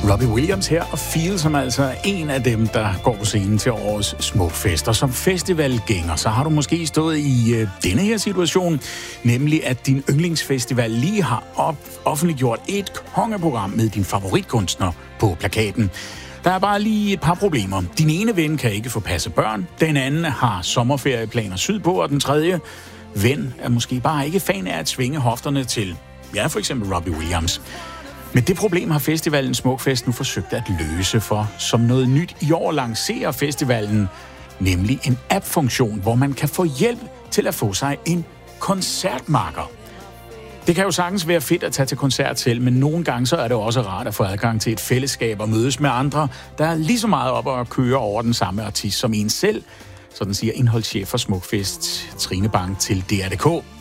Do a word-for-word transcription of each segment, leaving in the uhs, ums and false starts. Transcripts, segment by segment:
Robbie Williams her, og Feel, som altså er en af dem, der går på scenen til årets Smukfest. Og som festivalgænger, så har du måske stået i øh, denne her situation, nemlig at din yndlingsfestival lige har op- offentliggjort et kongeprogram med din favoritkunstner på plakaten. Der er bare lige et par problemer. Din ene ven kan ikke få passe børn, den anden har sommerferieplaner sydpå, og den tredje ven er måske bare ikke fan af at svinge hofterne til, ja, for eksempel Robbie Williams. Men det problem har festivalen Smukfest nu forsøgt at løse, for som noget nyt i år lancerer festivalen nemlig en app-funktion, hvor man kan få hjælp til at få sig en koncertmarker. Det kan jo sagtens være fedt at tage til koncert selv, men nogle gange så er det også rart at få adgang til et fællesskab og mødes med andre, der er lige så meget op at køre over den samme artist som en selv, sådan siger indholdschef for Smukfest, Trine Bang, til D R punktum D K.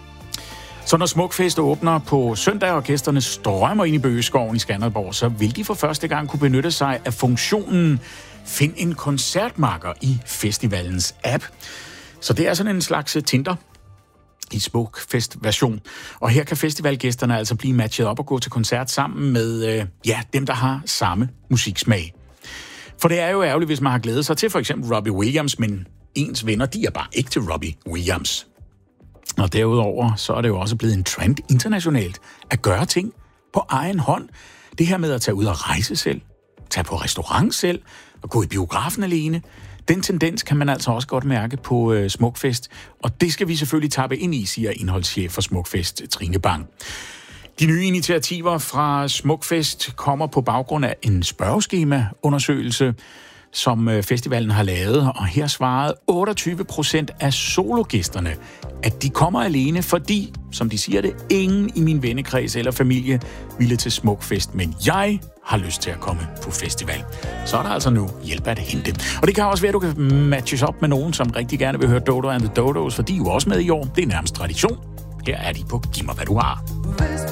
Så når Smukfest åbner på søndag, og gæsterne strømmer ind i Bøgeskoven i Skanderborg, så vil de for første gang kunne benytte sig af funktionen Find en koncertmarker i festivalens app. Så det er sådan en slags Tinder i Smukfest-version. Og her kan festivalgæsterne altså blive matchet op og gå til koncert sammen med øh, ja, dem, der har samme musiksmag. For det er jo ærgerligt, hvis man har glædet sig til for eksempel Robbie Williams, men ens venner, de er bare ikke til Robbie Williams. Og derudover, så er det jo også blevet en trend internationalt at gøre ting på egen hånd. Det her med at tage ud og rejse selv, tage på restaurant selv og gå i biografen alene. Den tendens kan man altså også godt mærke på øh, Smukfest, og det skal vi selvfølgelig tappe ind i, siger indholdschef for Smukfest, Trine Bang. De nye initiativer fra Smukfest kommer på baggrund af en spørgeskema-undersøgelse, som festivalen har lavet, og her svarede otteogtyve procent af sologæsterne, at de kommer alene, fordi, som de siger det, ingen i min vennekreds eller familie ville til Smukfest, men jeg har lyst til at komme på festival. Så er der altså nu hjælp at hente. Og det kan også være, at du kan matches op med nogen, som rigtig gerne vil høre Dodo and the Dodos, for de er jo også med i år. Det er nærmest tradition. Her er de på Giv mig, hvad du har.